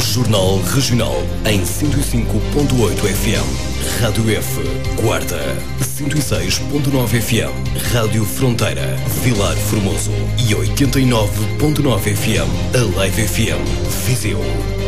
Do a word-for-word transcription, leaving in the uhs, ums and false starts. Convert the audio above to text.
Jornal Regional em cento e cinco ponto oito F M. Rádio F, Guarda, cento e seis ponto nove F M. Rádio Fronteira, Vilar Formoso e oitenta e nove ponto nove F M. Alive F M, Viseu.